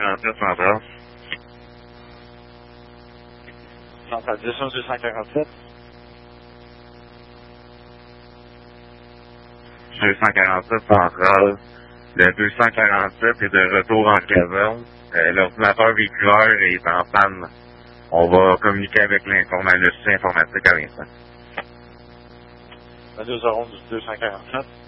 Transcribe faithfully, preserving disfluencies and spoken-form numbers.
quarante-sept central. Central dix, deux cent quarante-sept. deux cent quarante-sept central. Le deux cent quarante-sept est de retour en caserne. Euh, L'ordinateur véhiculaire est en panne. On va communiquer avec l'informatique informatique à l'instant. deux heures onze, deux cent quarante-sept.